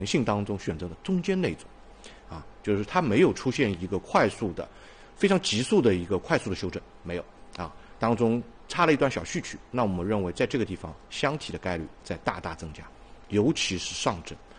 性当中选择的中间那种，就是它没有出现一个快速的、非常急速的一个快速的修正，没有当中插了一段小序曲，那我们认为在这个地方箱体的概率在大大增加，尤其是上证。